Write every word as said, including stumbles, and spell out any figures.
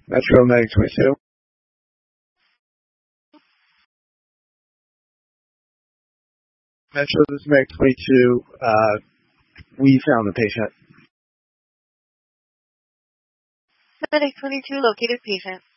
Metro Medic twenty-two. Metro, this is Medic twenty-two. Uh, we found the patient. Medic twenty-two located patient.